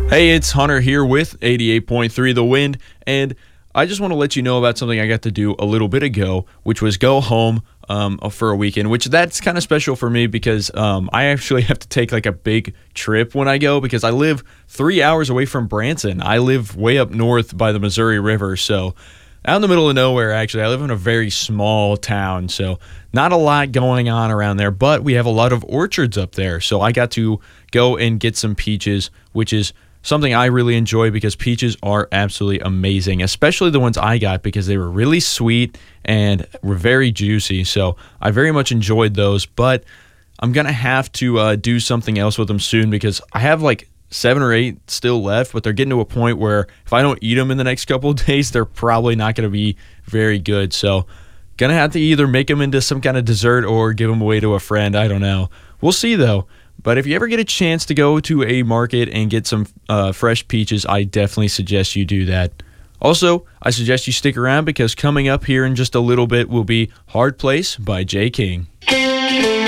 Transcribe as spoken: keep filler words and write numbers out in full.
Hey, it's Hunter here with eighty-eight point three The Wind, and I just want to let you know about something I got to do a little bit ago, which was go home um, for a weekend, which that's kind of special for me because um, I actually have to take like a big trip when I go because I live three hours away from Branson. I live way up north by the Missouri River, so out in the middle of nowhere, actually. I live in a very small town, so not a lot going on around there, but we have a lot of orchards up there, so I got to go and get some peaches, which is something I really enjoy because peaches are absolutely amazing, especially the ones I got because they were really sweet and were very juicy. So I very much enjoyed those, but I'm going to have to uh, do something else with them soon because I have like seven or eight still left, but they're getting to a point where if I don't eat them in the next couple of days, they're probably not going to be very good. So going to have to either make them into some kind of dessert or give them away to a friend. I don't know. We'll see though. But if you ever get a chance to go to a market and get some uh, fresh peaches, I definitely suggest you do that. Also, I suggest you stick around because coming up here in just a little bit will be Hard Place by Jay King.